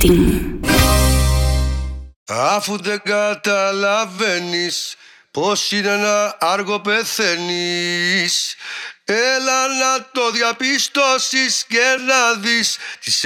αγάπη μου. Αφού δεν καταλαβαίνεις πως είναι να άργο πεθαίνεις, έλα να το διαπιστώσεις και να δεις τις